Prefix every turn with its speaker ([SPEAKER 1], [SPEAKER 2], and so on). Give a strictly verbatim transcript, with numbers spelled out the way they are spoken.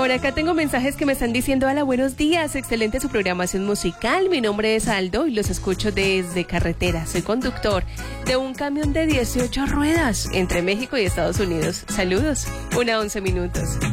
[SPEAKER 1] Por acá tengo mensajes que me están diciendo: hola, buenos días, excelente su programación musical. Mi nombre es Aldo y los escucho desde carretera. Soy conductor de un camión de dieciocho ruedas entre México y Estados Unidos. Saludos, una once minutos.